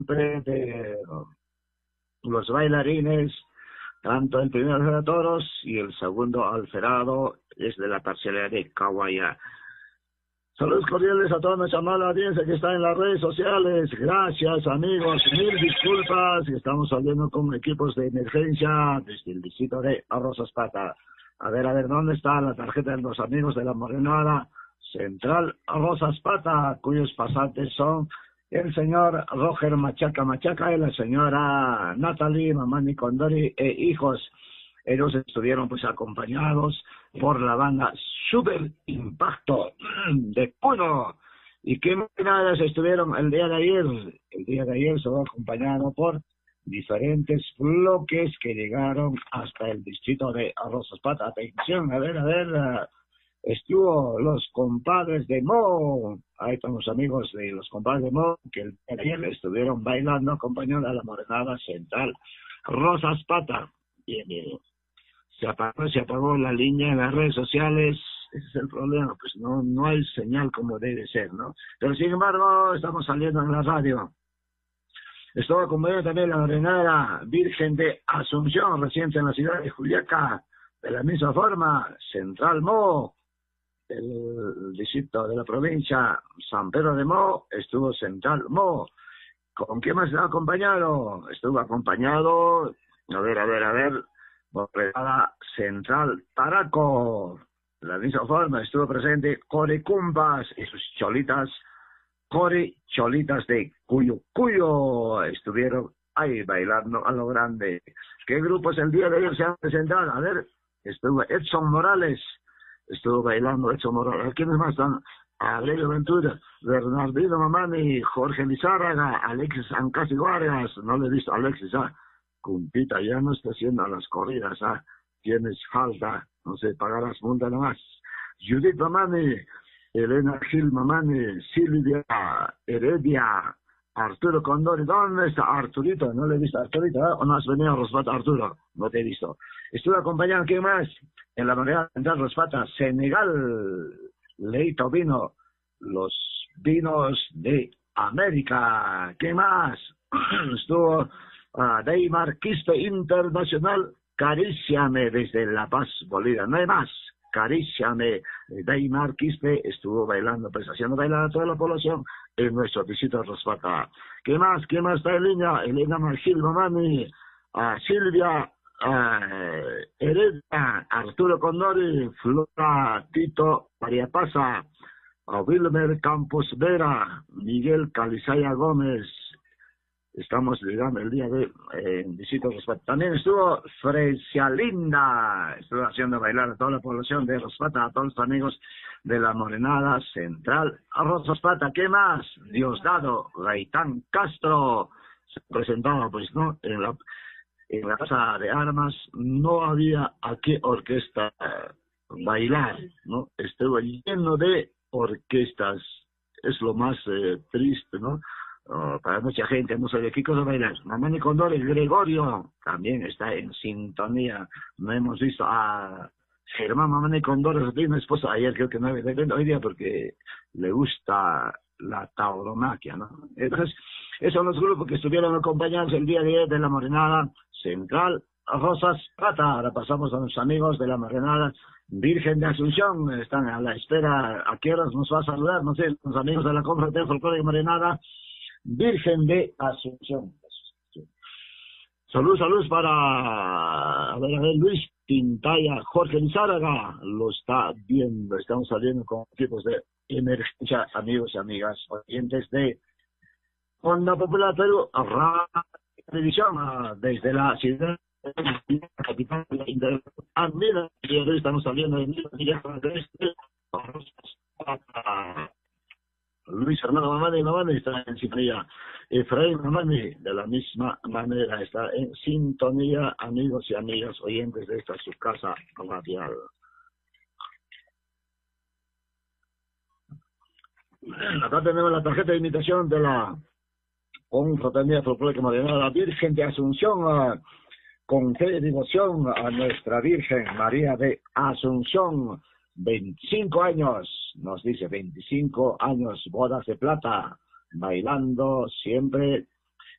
de los bailarines, tanto el primero de toros y el segundo alferado es de la parcela de Caguaya. Saludos cordiales a toda nuestra amable audiencia que está en las redes sociales. Gracias, amigos. Mil disculpas. Estamos saliendo con equipos de emergencia desde el distrito de Rosas Pata. A ver, ¿dónde está la tarjeta de los amigos de la Morenada Central Rosas Pata, cuyos pasantes son el señor Roger Machaca y la señora Natalie Mamani Condori e hijos? Ellos estuvieron pues acompañados por la banda Super Impacto de Puno. ¿Y qué máquinas estuvieron el día de ayer? El día de ayer se va acompañado por diferentes bloques que llegaron hasta el distrito de Rosas Pata. Atención, a ver, estuvo los compadres de Mo. Ahí están los amigos de los compadres de Mo, que el día de ayer estuvieron bailando acompañando a la Morenada Central Rosas Pata. Bien. Se apagó la línea en las redes sociales. Ese es el problema, pues no hay señal como debe ser, ¿no? Pero sin embargo, estamos saliendo en la radio. Estuvo acompañando también la Morenada Virgen de Asunción, reciente en la ciudad de Juliaca. De la misma forma, Central Mo, el distrito de la provincia San Pedro de Mo, estuvo Central Mo. ¿Con qué más se ha acompañado? Estuvo acompañado, a ver, Morenada Central Taraco. De la misma forma estuvo presente Corecumpas y sus cholitas, Cholitas de Cuyo. Estuvieron ahí bailando a lo grande. ¿Qué grupos el día de ayer se han presentado? A ver, estuvo Edson Morales, estuvo bailando Edson Morales. ¿Quiénes más están? Aurelio Ventura, Bernardino Mamani, Jorge Lizárraga, Alexis Ancasi Vargas. No le he visto a Alexis, Cumpita ya no está haciendo las corridas, tienes falta, no sé, pagarás multa nomás. Judith Mamani, Elena Gil Mamani, Silvia Heredia, Arturo Condori. ¿Dónde está Arturito? No le he visto a Arturito, ¿o no has venido a Rospata, Arturo? No te he visto. Estuve acompañando, ¿quién más? En la Morenada Central Rospata, Senegal, Leito Vino, los vinos de América. ¿Qué más? Estuvo Deimar Quispe Internacional, Caríciame desde La Paz, Bolivia. No hay más. Caríciame. Deimar Quispe estuvo bailando, pues haciendo bailar a toda la población en nuestro distrito de Rospata. ¿Qué más? ¿Quién más está en línea? Elena Margil Mamani, Silvia Heredia, Arturo Condori, Flora Tito María Pasa, Wilmer Campos Vera, Miguel Calizaya Gómez. Estamos llegando el día de visita Rospata. También estuvo Fresia Linda, estuvo haciendo bailar a toda la población de Rospata, a todos los amigos de la Morenada Central a Rospata. ¿Qué más? Diosdado Gaitán Castro se presentaba, pues, ¿no? En la Casa de Armas no había a qué orquesta bailar, ¿no? Estuvo lleno de orquestas. Es lo más triste, ¿no? Para mucha gente no sabe qué cosa bailar. Mamani Condori, Gregorio también está en sintonía. No hemos visto a Germán Mamani Condori, tiene una esposa. Ayer creo que no había venido hoy día porque le gusta la tauromaquia, ¿no? Entonces, esos son los grupos que estuvieron acompañados el día de ayer de la Morenada Central Rosas Pata. Ahora pasamos a los amigos de la Morenada Virgen de Asunción. Están a la espera. ¿A qué horas nos va a saludar? No sé, los amigos de la Compra de Folclore de Morenada Virgen de Asunción. Saludos para Luis Pintaya, Jorge Lizárraga, lo está viendo. Estamos saliendo con equipos de emergencia, amigos y amigas, oyentes de Onda Popular Perú, televisión, desde la ciudad capital de Andina. Y hoy estamos saliendo de Luis Fernando Mamani está en sintonía. Efraín Mamani, de la misma manera, está en sintonía, amigos y amigas oyentes de esta su casa radial. Acá tenemos la tarjeta de invitación de la Confraternidad Folclórica Morenada Virgen de Asunción, con fe y devoción a nuestra Virgen María de Asunción. 25 años, nos dice, 25 años, bodas de plata, bailando siempre